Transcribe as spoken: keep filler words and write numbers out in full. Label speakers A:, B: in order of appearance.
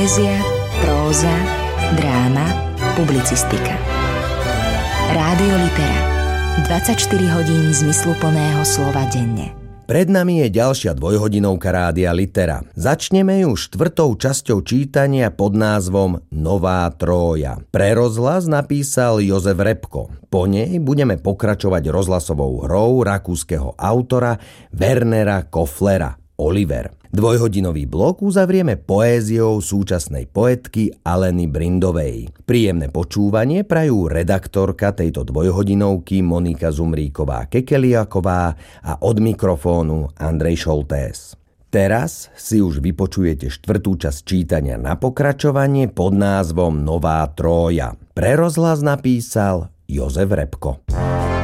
A: Poézia, próza, dráma, publicistika. Rádio Litera. dvadsaťštyri hodín zmysluplného slova denne.
B: Pred nami je ďalšia dvojhodinovka Rádia Litera. Začneme ju štvrtou časťou čítania pod názvom Nová Trója. Pre rozhlas napísal Jozef Repko. Po nej budeme pokračovať rozhlasovou hrou rakúskeho autora Wernera Koflera Oliver. Dvojhodinový blok uzavrieme poéziou súčasnej poetky Aleny Brindovej. Príjemné počúvanie prajú redaktorka tejto dvojhodinovky Monika Zumríková-Kekeliaková a od mikrofónu Andrej Šoltés. Teraz si už vypočujete štvrtú časť čítania na pokračovanie pod názvom Nová Trója. Pre rozhlas napísal Jozef Repko.